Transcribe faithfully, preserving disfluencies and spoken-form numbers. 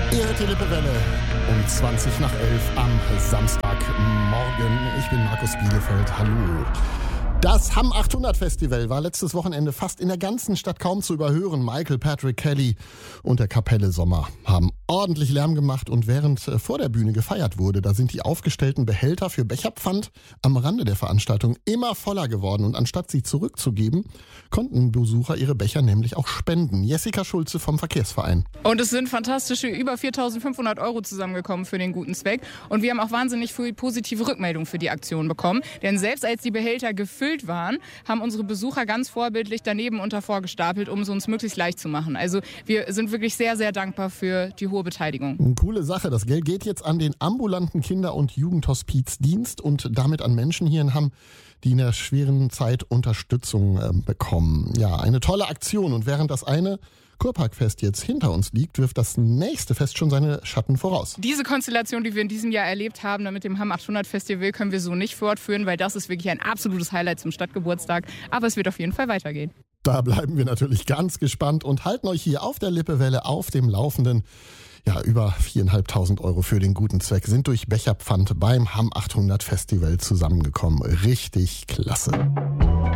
Ihr hört die Lippewelle um zwanzig nach elf am Samstagmorgen. Ich bin Markus Bielefeld. Hallo. Das Hamm achthundert Festival war letztes Wochenende fast in der ganzen Stadt kaum zu überhören. Michael Patrick Kelly und der Kapelle Sommer haben ordentlich Lärm gemacht und während äh, vor der Bühne gefeiert wurde, da sind die aufgestellten Behälter für Becherpfand am Rande der Veranstaltung immer voller geworden und anstatt sie zurückzugeben, konnten Besucher ihre Becher nämlich auch spenden. Jessica Schulze vom Verkehrsverein. Und es sind fantastische über viertausendfünfhundert Euro zusammengekommen für den guten Zweck und wir haben auch wahnsinnig viel positive Rückmeldungen für die Aktion bekommen, denn selbst als die Behälter gefüllt waren, haben unsere Besucher ganz vorbildlich daneben und davor gestapelt, um es uns möglichst leicht zu machen. Also wir sind wirklich sehr, sehr dankbar für die hohe Beteiligung. Eine coole Sache. Das Geld geht jetzt an den ambulanten Kinder- und Jugendhospizdienst und damit an Menschen hier in Hamm, die in der schweren Zeit Unterstützung äh, bekommen. Ja, eine tolle Aktion. Und während das eine Kurparkfest jetzt hinter uns liegt, wirft das nächste Fest schon seine Schatten voraus. Diese Konstellation, die wir in diesem Jahr erlebt haben, mit dem Hamm achthundert Festival, können wir so nicht fortführen, weil das ist wirklich ein absolutes Highlight zum Stadtgeburtstag. Aber es wird auf jeden Fall weitergehen. Da bleiben wir natürlich ganz gespannt und halten euch hier auf der Lippewelle auf dem Laufenden. Ja, über viertausendfünfhundert Euro für den guten Zweck sind durch Becherpfand beim Hamm achthundert Festival zusammengekommen. Richtig klasse.